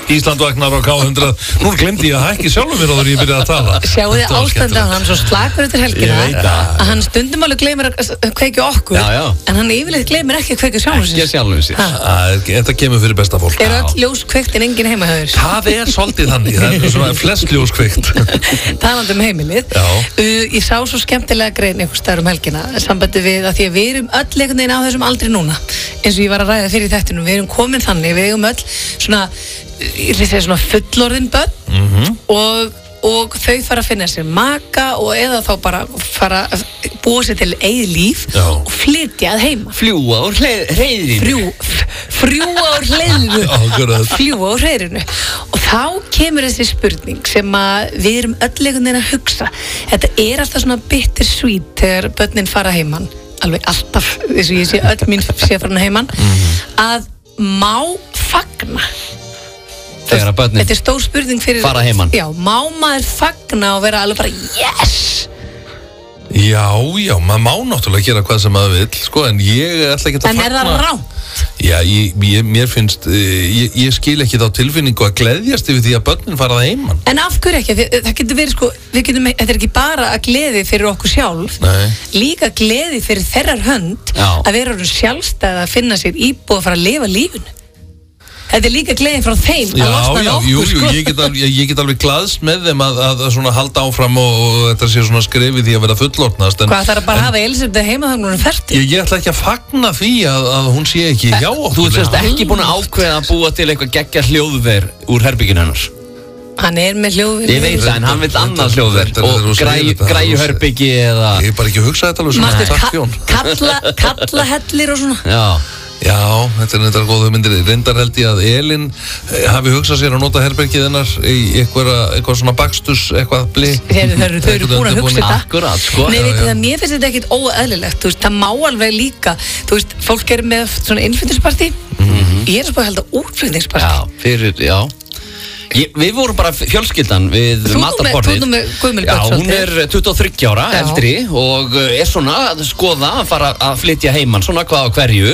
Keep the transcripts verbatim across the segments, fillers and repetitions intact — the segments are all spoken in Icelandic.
Ísland vaknar á K hundrað. Nú glemdi ég að hækki sjálfum mér áður en ég byrjaði að tala. Sjáu þið ástandi á hann svo slakur eftir helgina að hann stundum alveg gleymir að kveikja okkur já, já. en hann yfirleitt gleymir ekki að kveikja sjálfum sér. Ekki sjálfum sér. Þetta kemur fyrir besta fólk. Er öll ljós kveikt en engin heima hjá þér? Það er svolítið þannig, það er svona flest ljós kveikt. Talandi um heimilið. Uh, ég sá svo skemmtilega grein einhvers staðar um helgina sambandi við að því að við erum öll einhvern veginn á þessum aldri núna eins og ég var að ræða fyrir þættinum, við erum komin þannig, við eigum öll svona, ég vil segja svona fullorðin börn mm-hmm. og, og þau fara að finna sér maka og eða þá bara fara að búa sér til eigið líf Já. og flytja að heima. Fljúa úr hreiðrinu. Frjú, frjúa úr hreiðrinu. Fljúa úr hreiðrinu. Og þá kemur þessi spurning sem að við erum öll einhvern veginn að hugsa. Þetta er alltaf svona bittersweet þegar börnin fara heiman. Alveg alltaf, þess að ég sé öll mín sé frá heiman, mm-hmm. að má fagna. Þegar að börnin Þetta er stór spurning fyrir fara heiman. Já, má maður fagna og vera alveg bara yes. Já, já, maður má náttúrulega gera hvað sem maður vill, sko, en ég ætla ekki að En fagna. er það rámt? Já, ég, ég, mér finnst, ég, ég skil ekki þá tilfinningu að gleðjast yfir því að börnin farað heiman. En af hverju ekki? Þi- Það getur verið sko, við getum, þetta er ekki bara að gleði fyrir okkur sjálf, Nei. líka gleði fyrir þeirrar hönd Já. að vera orðin sjálfstæð að finna sér íbúð að fara að lifa lífinu. Þetta er líka gleði frá þeim að Já, losna við já, okkur, jú, jú, sko. ég get alveg, ég, ég get alveg glaðst með þeim að, að, að svona halda áfram og, og þetta sé svona skrefið því að vera fullorðnast. En, Hvað þarf að bara hafa Elisabeth heima þannig hún er fertig? ég, ég ætla ekki að fagna því að, að hún sé ekki hjá okkur. Þú ert sérst ekki búin að ákveða að búa til eitthvað geggja hljóðver úr herbygginu hennar. Hann er með hljóðvél. Ég veit það, en hann vill annað hljóðver Þetta er- þetta er og rosa græju leiðinlegt, það er græju rosa- herbyggi eða... Ég er bara ekki að hugsa þetta alveg svona. Manstu, Takk, ka- Jón. kalla, kalla hellir og svona. Já, Já, þetta er þetta góð hugmyndir. Reyndar held ég að Elín eh, hafi hugsað sér að nota herbergið hennar í eitthvað, eitthvað svona bakstus, eitthvað bli. Þeir, þeir, þeir, þeir eru búin að hugsa þetta. akkurat, sko. Nei, Já, veit já. það, mér finnst þetta ekkit óeðlilegt, þú veist, það má alveg líka, þú veist, fólk er með svona innflyttispartí, Mhm. ég er svo að halda útflyttispartí. já, fyrir, já Ég, við vorum bara fjölskyldan við Þú nú með- matarborðið. þú nú með gömul Já, börn hún svolítið. er tuttugu og þriggja ára, Já. eldri og uh, er svona að skoða að fara að flytja heiman, svona hvað á hverju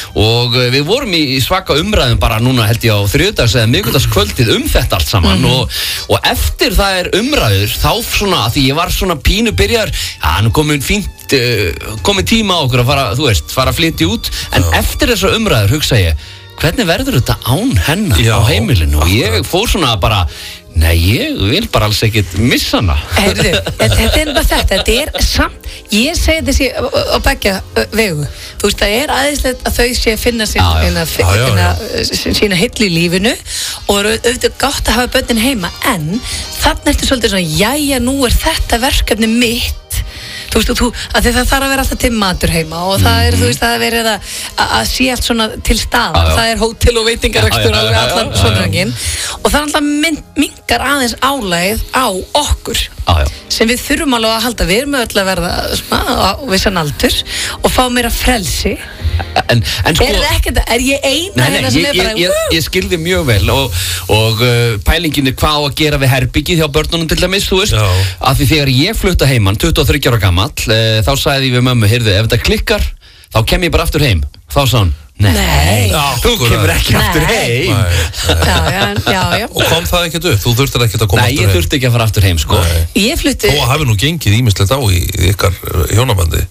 og uh, við vorum í, í svaka umræðum bara núna held ég á þriðjudags eða miðvikudagskvöldið um þetta allt saman Mhm. og, og eftir það er umræður þá svona, því ég var svona pínu byrjar, já, nú komin fínt uh, komin tíma á okkur að fara, þú veist, fara að flytja út, en eftir þessar umræður hugsa ég, hvernig verður þetta án hennar Já, á heimilinu og ég akkurat. fór svona bara, nei, ég vil bara alls ekkert missa hana. Heyrðu, þetta þetta er bara þetta, þetta er samt, ég segi þessi á á beggja ö, vegu, þú veist, það er aðeinslegt að þau sé að finna sín, Já, já. finna, Já, já, finna uh, sína hillu í lífinu og er auðvitað gott að hafa börnin heima, en þannig ertu svolítið svona, jæja, nú er þetta verkefni mitt, þú veist, og þú, að það þarf að vera alltaf til matur heima og það er, þú veist, það er verið að, að, að sé allt svona til staðar, Já, já. það er hótel og veitingarekstur Já, já, alveg já, já, allan já, já. sólarhringinn og það er alltaf mingar aðeins álægð á okkur Já, já. sem við þurfum alveg að halda, við erum öll að verða svona, á vissan aldur og fá meira frelsi. En, en sko, Er það ekkert, er ég eina Nei, nei, hérna sem ég, er ég, bara ég, ég skildi mjög vel og, og uh, pælingin er hvað á að gera við herbyggið hjá börnunum til dæmis, þú veist, Já. af því þegar ég flutta heiman, tuttugu og þriggja ára gamall, uh, þá sagði ég við mömmu, heyrðu, ef þetta klikkar, þá kem ég bara aftur heim. Þá sagði hún, nei, Nei. þú kemur ekki Nei. aftur heim. Nei, nei. Já, já, já, já. Og kom það ekkert upp? Þú þurftir ekkert að koma Nei, aftur ég heim? þurfti ekki að fara aftur heim, sko. Nei. Ég flutti Þó að hafi nú gengið ímislegt á í ykkar uh, hjónabandi.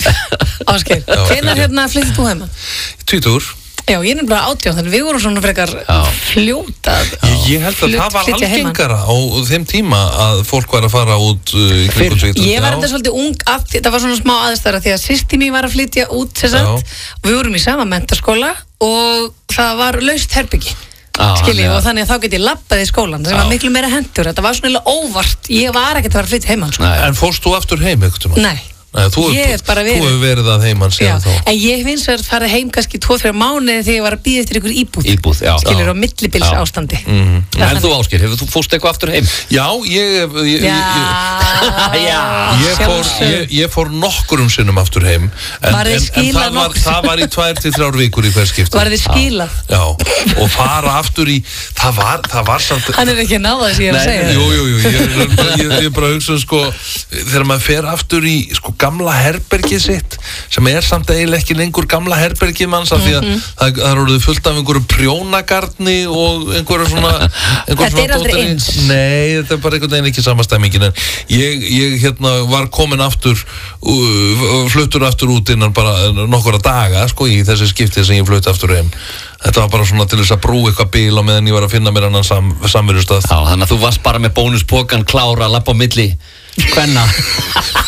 Ásgeir, hvenær hérna flyttið þú heima? Tvítugur. Já, ég er nefnilega átján, þannig við vorum svona frekar fljóta Ég, ég held að það var algengara á þeim tíma að fólk var að fara út uh, í kringum Fyrr. tvítugt. Ég var þetta svolítið ung að því, það var svona smá aðstæðara því að sýsti mín var að flytja út sem sagt, og við vorum í sama menntaskóla og það var laust herbyggi Já, skilji, þannig að- og þannig að þá get ég labbað í skólan sem Já. var miklu meira hentur, þetta var svona eiginlega óvart ég var ekkert að fara að flytja heimann sko. Nei. En fórst þú aftur heim eitthvað tíma? Nei, Nei, þú, Ég hef bara þú verið- hefur verið að heiman já, síðan þá. en ég finnst að fara heim kannski tvo, þrjá mánuði þegar ég var að býða eftir ykkur íbúð Íbúð, já. skilur Já. á millibils Já. ástandi Mhm. En þú, Ásgeir, hefur þú fórst eitthvað aftur heim? Já, ég, ég, ég, Já, ég, Já. ég, fór, ég, ég fór nokkurum sinnum aftur heim. En, Var þið en, en skilað það, var, nokkuð? það var í tvær til þrjár vikur í hver skipti. var þið skilað Já, og fara aftur í, það var, það var samt... hann er ekki að náða þess ég er að Nei, segja Jú, jú, jú, ég, ég, ég, ég bara hugsa sko, þegar maður fer aftur í sko gamla herbergið sitt sem er samt eiginlega ekki lengur gamla herbergið manns af því að Mhm. það, það er orðið fullt af einhverju prjónagarni og einhverju svona einhverju Þetta er svona aldrei dóteri. eins. Nei, þetta er bara einhvern veginn ekki sama stemmingin en ég, ég hérna var komin aftur uh, fluttur aftur út innan bara nokkura daga sko í þessi skipti sem ég flutti aftur heim. Þetta var bara svona til þess að brú eitthvað bíl á meðan ég var að finna mér annan sam, samverustað. Já, þannig að þú varst bara með bónuspokan klára að lappa á milli hvenna